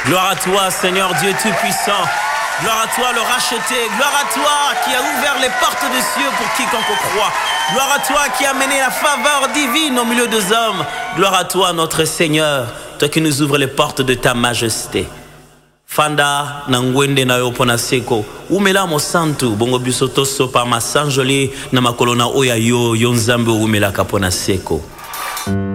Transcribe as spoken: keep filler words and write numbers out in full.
Gloire à toi, Seigneur Dieu Tout-Puissant. Gloire à toi, le racheté. Gloire à toi qui a ouvert les portes des cieux pour quiconque croit. Gloire à toi qui a mené la faveur divine au milieu des hommes. Gloire à toi, notre Seigneur, toi qui nous ouvres les portes de ta majesté. Fanda na ngwende na yo pona seko umela mo santu bongo biso toso pa masanjoli na makolona oya yo yo nzambe umela kapona seko.